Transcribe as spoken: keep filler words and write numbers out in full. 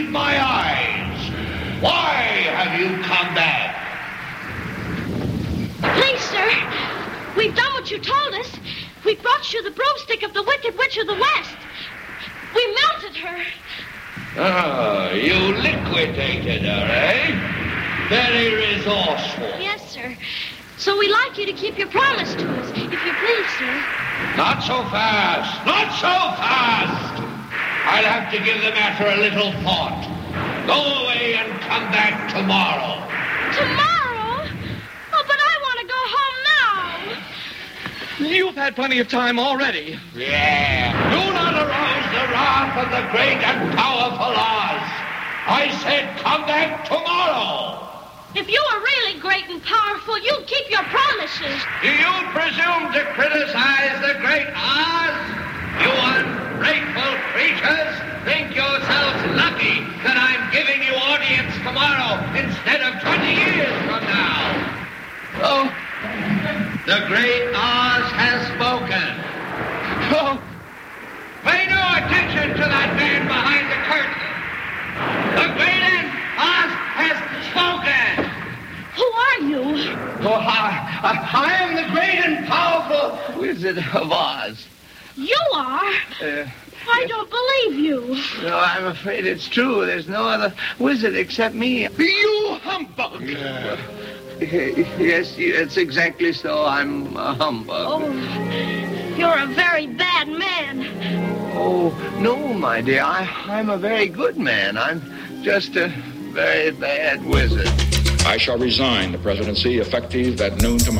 My eyes. Why have you come back? Please, sir, we've done what you told us. We brought you the broomstick of the Wicked Witch of the West. We melted her. Ah, you liquidated her, eh? Very resourceful. Yes, sir. So we'd like you to keep your promise to us, if you please, sir. Not so fast. Not so fast. I'll have to give the matter a little thought. Go away and come back tomorrow. Tomorrow? Oh, but I want to go home now. You've had plenty of time already. Yeah. Do not arouse the wrath of the great and powerful Oz. I said come back tomorrow. If you were really great and powerful, you'd keep your promises. Do you presume to criticize the great Oz? You ungrateful creatures think yourselves lucky that I'm giving you audience tomorrow instead of twenty years from now. Oh. The great Oz has spoken. Oh. Pay no attention to that man behind the curtain. The great Oz has spoken. Who are you? Oh, I, I, I am the great and powerful Wizard of Oz. You are? Uh, I don't believe you. No, I'm afraid it's true. There's no other wizard except me. You humbug! Uh, yes, it's exactly so. I'm a humbug. Oh, you're a very bad man. Oh, no, my dear. I, I'm a very good man. I'm just a very bad wizard. I shall resign the presidency effective at noon tomorrow.